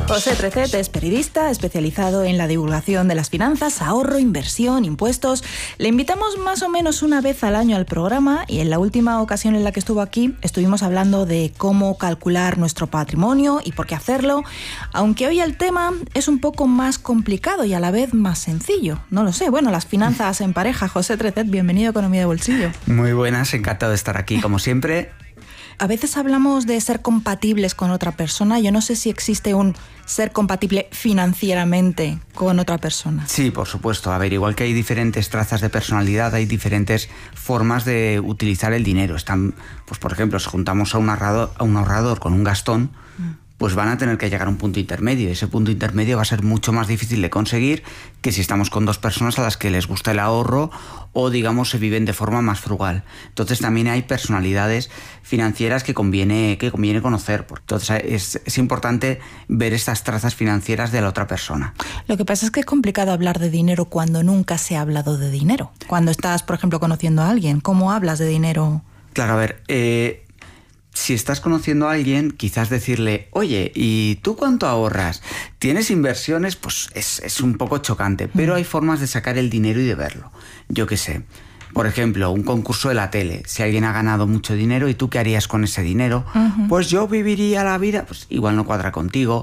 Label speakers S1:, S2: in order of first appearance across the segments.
S1: José Trecet es periodista especializado en la divulgación de las finanzas, ahorro, inversión, impuestos. Le invitamos más o menos una vez al año al programa y en la última ocasión en la que estuvo aquí estuvimos hablando de cómo calcular nuestro patrimonio y por qué hacerlo, aunque hoy el tema es un poco más complicado y a la vez más sencillo. No lo sé. Bueno, las finanzas en pareja. José Trecet, bienvenido a Economía de Bolsillo.
S2: Muy buenas, encantado de estar aquí, como siempre.
S1: A veces hablamos de ser compatibles con otra persona. Yo no sé si existe un ser compatible financieramente con otra persona.
S2: Sí, por supuesto. A ver, igual que hay diferentes trazas de personalidad, hay diferentes formas de utilizar el dinero. Están, pues por ejemplo, si juntamos a un ahorrador con un gastón, pues van a tener que llegar a un punto intermedio. Ese punto intermedio va a ser mucho más difícil de conseguir que si estamos con dos personas a las que les gusta el ahorro o, digamos, se viven de forma más frugal. Entonces también hay personalidades financieras que conviene conocer. Entonces es importante ver estas trazas financieras de la otra persona.
S1: Lo que pasa es que es complicado hablar de dinero cuando nunca se ha hablado de dinero. Cuando estás, por ejemplo, conociendo a alguien, ¿cómo hablas de dinero?
S2: Claro, a ver, si estás conociendo a alguien, quizás decirle, oye, ¿y tú cuánto ahorras? ¿Tienes inversiones? Pues es un poco chocante, pero hay formas de sacar el dinero y de verlo. Yo qué sé, por ejemplo, un concurso de la tele. Si alguien ha ganado mucho dinero, ¿y tú qué harías con ese dinero? Pues yo viviría la vida, pues igual no cuadra contigo.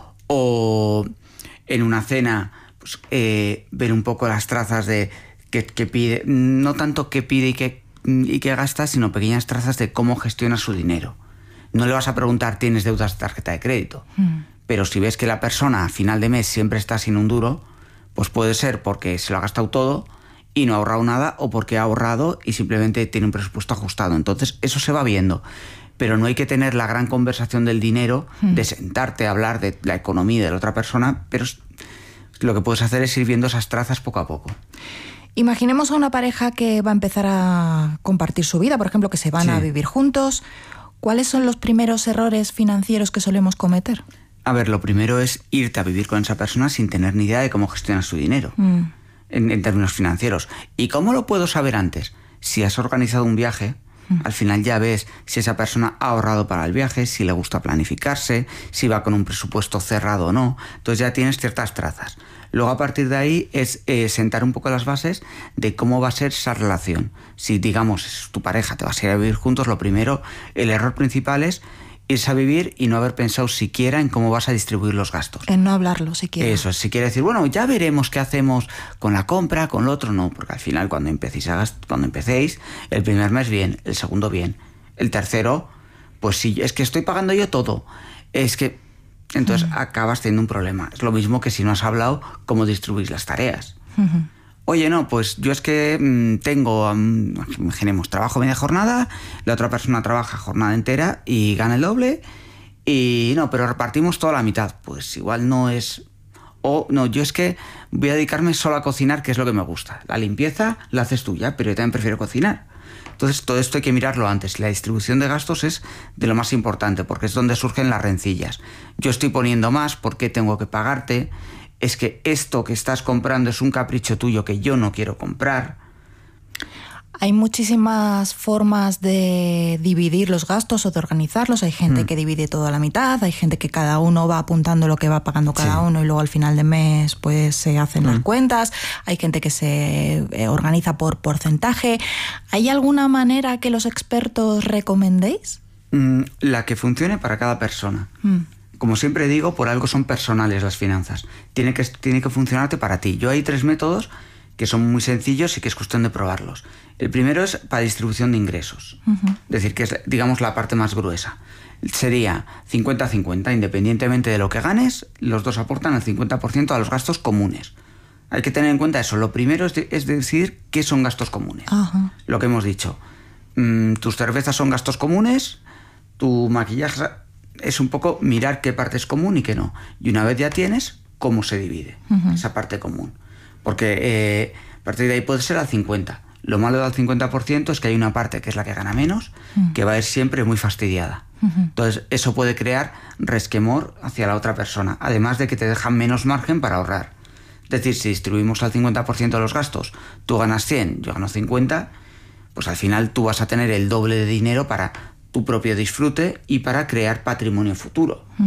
S2: O en una cena, pues ver un poco las trazas de qué pide, no tanto qué pide y qué gasta, sino pequeñas trazas de cómo gestiona su dinero. No le vas a preguntar, ¿tienes deudas de tarjeta de crédito? Pero si ves que la persona a final de mes siempre está sin un duro, pues puede ser porque se lo ha gastado todo y no ha ahorrado nada, o porque ha ahorrado y simplemente tiene un presupuesto ajustado. Entonces eso se va viendo. Pero no hay que tener la gran conversación del dinero, de sentarte a hablar de la economía de la otra persona, pero lo que puedes hacer es ir viendo esas trazas poco a poco.
S1: Imaginemos a una pareja que va a empezar a compartir su vida, por ejemplo, que se van a vivir juntos. ¿Cuáles son los primeros errores financieros que solemos cometer?
S2: A ver, lo primero es irte a vivir con esa persona sin tener ni idea de cómo gestiona su dinero, en términos financieros. ¿Y cómo lo puedo saber antes? Si has organizado un viaje, al final ya ves si esa persona ha ahorrado para el viaje, si le gusta planificarse, si va con un presupuesto cerrado o no. Entonces ya tienes ciertas trazas. Luego, a partir de ahí, es sentar un poco las bases de cómo va a ser esa relación. Si, digamos, es tu pareja, te vas a ir a vivir juntos, lo primero, el error principal es irse a vivir y no haber pensado siquiera en cómo vas a distribuir los gastos.
S1: En no hablarlo siquiera.
S2: Eso es, si quiere decir, bueno, ya veremos qué hacemos con la compra, con lo otro, no, porque al final cuando empecéis, el primer mes bien, el segundo bien, el tercero, pues sí, es que estoy pagando yo todo, es que... Entonces acabas teniendo un problema. Es lo mismo que si no has hablado cómo distribuís las tareas. Oye, no, pues yo es que tengo, imaginemos, trabajo media jornada, la otra persona trabaja jornada entera y gana el doble, y no, pero repartimos toda la mitad. Pues igual no es... O no, yo es que voy a dedicarme solo a cocinar, que es lo que me gusta. La limpieza la haces tú ya, pero yo también prefiero cocinar. Entonces todo esto hay que mirarlo antes. La distribución de gastos es de lo más importante, porque es donde surgen las rencillas. Yo estoy poniendo más, ¿por qué tengo que pagarte? Es que esto que estás comprando es un capricho tuyo que yo no quiero comprar.
S1: Hay muchísimas formas de dividir los gastos o de organizarlos. Hay gente que divide todo a la mitad, hay gente que cada uno va apuntando lo que va pagando cada uno y luego al final de mes pues se hacen las cuentas. Hay gente que se organiza por porcentaje. ¿Hay alguna manera que los expertos recomendéis?
S2: La que funcione para cada persona. Como siempre digo, por algo son personales las finanzas. Tiene que funcionarte para ti. Yo hay 3 métodos que son muy sencillos y que es cuestión de probarlos. El primero es para distribución de ingresos, es decir, que es, digamos, la parte más gruesa. Sería 50-50, independientemente de lo que ganes, los dos aportan el 50% a los gastos comunes. Hay que tener en cuenta eso. Lo primero es decir qué son gastos comunes. Lo que hemos dicho. Tus cervezas son gastos comunes, tu maquillaje es un poco mirar qué parte es común y qué no. Y una vez ya tienes, cómo se divide esa parte común. Porque a partir de ahí puede ser al 50%. Lo malo del 50% es que hay una parte que es la que gana menos, que va a ir siempre muy fastidiada. Entonces eso puede crear resquemor hacia la otra persona, además de que te dejan menos margen para ahorrar. Es decir, si distribuimos al 50% de los gastos, tú ganas 100, yo gano 50, pues al final tú vas a tener el doble de dinero para tu propio disfrute y para crear patrimonio futuro.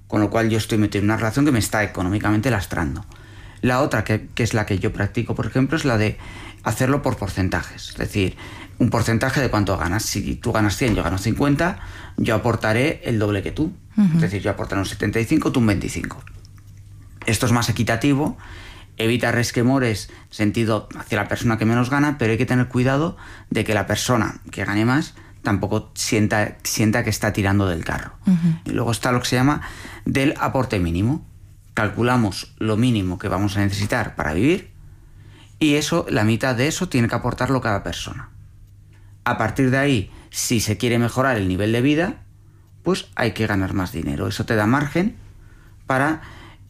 S2: con lo cual yo estoy metido en una relación que me está económicamente lastrando. La otra, que es la que yo practico, por ejemplo, es la de hacerlo por porcentajes. Es decir, un porcentaje de cuánto ganas. Si tú ganas 100, yo gano 50, yo aportaré el doble que tú. Es decir, yo aportaré un 75, tú un 25. Esto es más equitativo, evita resquemores sentido hacia la persona que menos gana, pero hay que tener cuidado de que la persona que gane más tampoco sienta que está tirando del carro. Y luego está lo que se llama del aporte mínimo. Calculamos lo mínimo que vamos a necesitar para vivir y eso, la mitad de eso tiene que aportarlo cada persona. A partir de ahí, si se quiere mejorar el nivel de vida, pues hay que ganar más dinero. Eso te da margen para,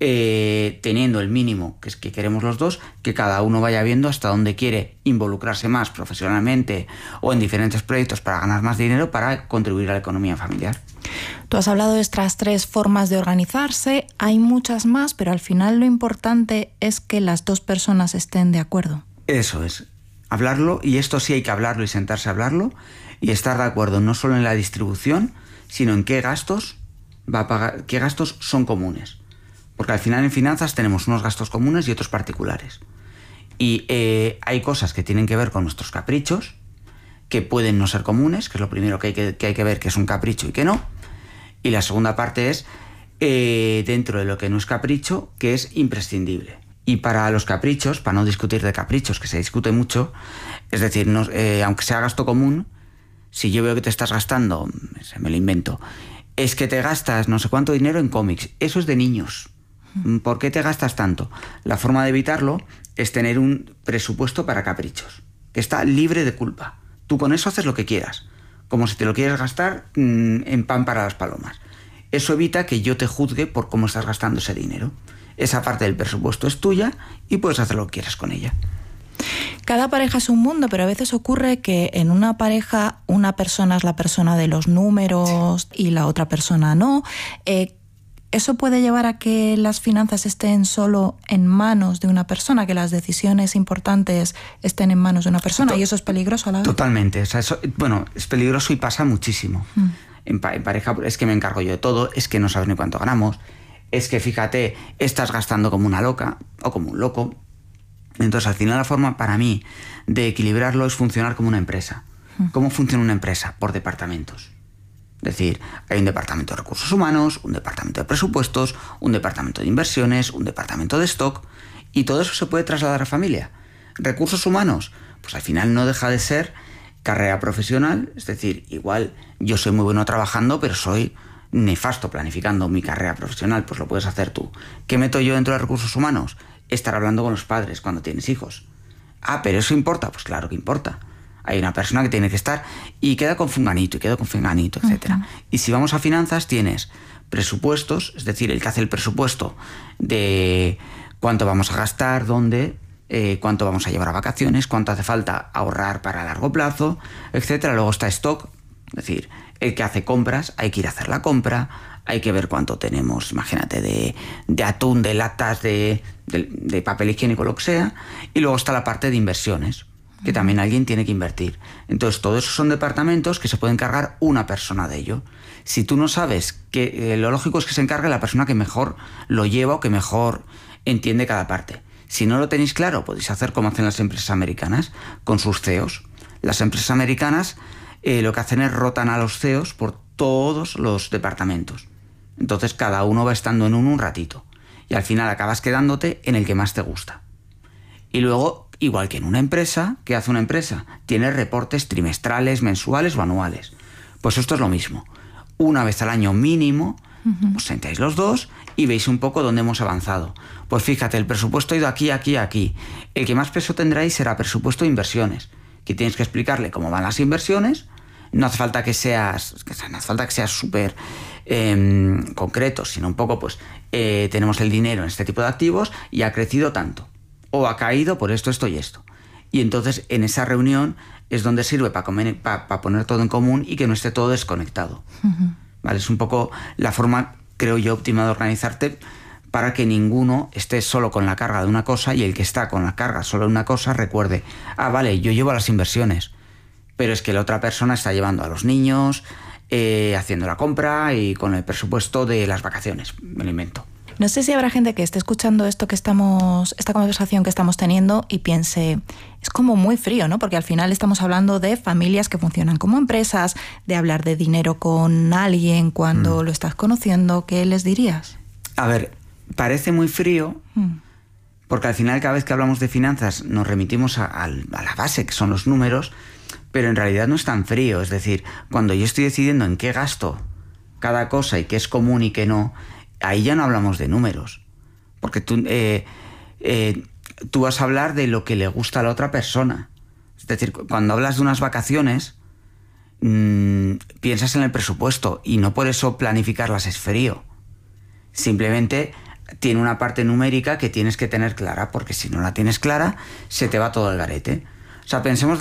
S2: teniendo el mínimo que es que queremos los dos, que cada uno vaya viendo hasta dónde quiere involucrarse más profesionalmente o en diferentes proyectos para ganar más dinero para contribuir a la economía familiar.
S1: Tú has hablado de estas 3 formas de organizarse, hay muchas más, pero al final lo importante es que las 2 personas estén de acuerdo. Eso
S2: es, hablarlo, y esto sí hay que hablarlo y sentarse a hablarlo y estar de acuerdo no solo en la distribución, sino en qué gastos va a pagar, qué gastos son comunes. Porque al final en finanzas tenemos unos gastos comunes y otros particulares. Y hay cosas que tienen que ver con nuestros caprichos, que pueden no ser comunes, que es lo primero que hay que ver que es un capricho y que no. Y la segunda parte es, dentro de lo que no es capricho, que es imprescindible. Y para los caprichos, para no discutir de caprichos, que se discute mucho, es decir, aunque sea gasto común, si yo veo que te estás gastando, me lo invento, es que te gastas no sé cuánto dinero en cómics, eso es de niños. ¿Por qué te gastas tanto? La forma de evitarlo es tener un presupuesto para caprichos, que está libre de culpa. Tú con eso haces lo que quieras, como si te lo quieres gastar en pan para las palomas. Eso evita que yo te juzgue por cómo estás gastando ese dinero. Esa parte del presupuesto es tuya y puedes hacer lo que quieras con ella.
S1: Cada pareja es un mundo, pero a veces ocurre que en una pareja una persona es la persona de los números y la otra persona no. ¿Eso puede llevar a que las finanzas estén solo en manos de una persona, que las decisiones importantes estén en manos de una persona? ¿Y eso es peligroso a la vez?
S2: Totalmente. O sea, eso, bueno, es peligroso y pasa muchísimo. En pareja es que me encargo yo de todo, es que no sabes ni cuánto ganamos, es que fíjate, estás gastando como una loca o como un loco. Entonces, al final la forma para mí de equilibrarlo es funcionar como una empresa. ¿Cómo funciona una empresa? Por departamentos. Es decir, hay un departamento de recursos humanos, un departamento de presupuestos, un departamento de inversiones, un departamento de stock, y todo eso se puede trasladar a familia. Recursos humanos, pues al final no deja de ser carrera profesional, es decir, igual yo soy muy bueno trabajando, pero soy nefasto planificando mi carrera profesional, pues lo puedes hacer tú. ¿Qué meto yo dentro de recursos humanos? Estar hablando con los padres cuando tienes hijos. Ah, pero eso importa, pues claro que importa. Hay una persona que tiene que estar y queda con fulanito y queda con fulanito, etc. Y si vamos a finanzas, tienes presupuestos, es decir, el que hace el presupuesto de cuánto vamos a gastar, dónde, cuánto vamos a llevar a vacaciones, cuánto hace falta ahorrar para largo plazo, etc. Luego está stock, es decir, el que hace compras, hay que ir a hacer la compra, hay que ver cuánto tenemos, imagínate, de atún, de latas, de papel higiénico, lo que sea. Y luego está la parte de inversiones, que también alguien tiene que invertir. Entonces, todos esos son departamentos que se puede encargar una persona de ello. Si tú no sabes, que lo lógico es que se encargue la persona que mejor lo lleva o que mejor entiende cada parte. Si no lo tenéis claro, podéis hacer como hacen las empresas americanas, con sus CEOs. Las empresas americanas lo que hacen es rotan a los CEOs por todos los departamentos. Entonces, cada uno va estando en un ratito. Y al final acabas quedándote en el que más te gusta. Y luego, igual que en una empresa, ¿qué hace una empresa? Tiene reportes trimestrales, mensuales o anuales. Pues esto es lo mismo. Una vez al año mínimo, os sentáis los dos y veis un poco dónde hemos avanzado. Pues fíjate, el presupuesto ha ido aquí, aquí, aquí. El que más peso tendráis será presupuesto de inversiones, que tienes que explicarle cómo van las inversiones. No hace falta que seas súper concreto, sino un poco, pues, tenemos el dinero en este tipo de activos y ha crecido tanto. O ha caído por esto, esto y esto. Y entonces en esa reunión es donde sirve para poner todo en común y que no esté todo desconectado. ¿Vale? Es un poco la forma, creo yo, óptima de organizarte para que ninguno esté solo con la carga de una cosa y el que está con la carga solo de una cosa recuerde, vale, yo llevo las inversiones, pero es que la otra persona está llevando a los niños, haciendo la compra y con el presupuesto de las vacaciones, me lo invento.
S1: No sé si habrá gente que esté escuchando esta conversación que estamos teniendo y piense, es como muy frío, ¿no? Porque al final estamos hablando de familias que funcionan como empresas, de hablar de dinero con alguien cuando lo estás conociendo. ¿Qué les dirías?
S2: A ver, parece muy frío porque al final cada vez que hablamos de finanzas nos remitimos a la base, que son los números, pero en realidad no es tan frío. Es decir, cuando yo estoy decidiendo en qué gasto cada cosa y qué es común y qué no, ahí ya no hablamos de números, porque tú vas a hablar de lo que le gusta a la otra persona. Es decir, cuando hablas de unas vacaciones, piensas en el presupuesto y no por eso planificarlas es frío. Simplemente tiene una parte numérica que tienes que tener clara, porque si no la tienes clara, se te va todo al garete. O sea, pensemos